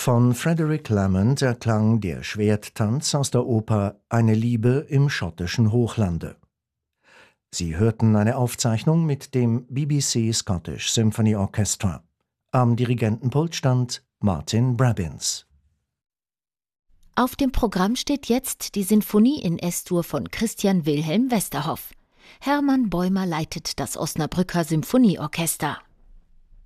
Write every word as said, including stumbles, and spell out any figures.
Von Frederick Lamond erklang der Schwerttanz aus der Oper »Eine Liebe im schottischen Hochlande«. Sie hörten eine Aufzeichnung mit dem B B C Scottish Symphony Orchestra. Am Dirigentenpult stand Martin Brabbins. Auf dem Programm steht jetzt die Sinfonie in S-Dur von Christian Wilhelm Westerhoff. Hermann Bäumer leitet das Osnabrücker Symphonieorchester.